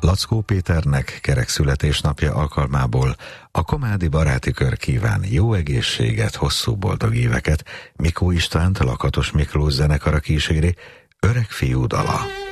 Lackó Péternek kerek születésnapja alkalmából a Komádi Baráti Kör kíván jó egészséget, hosszú boldog éveket. Mikó Istvánt a Lakatos Miklós zenekara kíséri Öreg fiú dala.